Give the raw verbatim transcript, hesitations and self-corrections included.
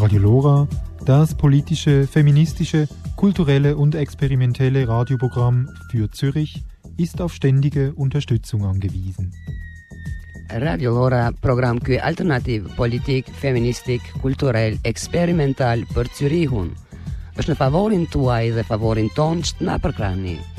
Radio Lora, das politische, feministische, kulturelle und experimentelle Radioprogramm für Zürich, ist auf ständige Unterstützung angewiesen. Radio Lora, program cu alternativ politic, feministic, culturel, experimental per Zürich. Es ne favorin tuai de favorin tonst na per crani.